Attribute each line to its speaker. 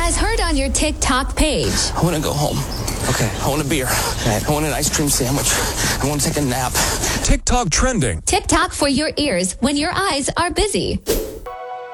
Speaker 1: As heard on your TikTok page.
Speaker 2: I want to go home. Okay. I want a beer. I want an ice cream sandwich. I want to take a nap.
Speaker 3: TikTok trending.
Speaker 1: TikTok for your ears when your eyes are busy.